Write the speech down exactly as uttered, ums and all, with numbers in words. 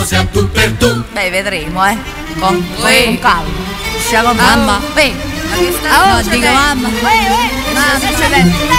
siamo tu per tu. Beh, vedremo, eh. Con, Uè. con calma. Siamo Mamma. Beh, ma che sta Oh, dico mamma. Mamma,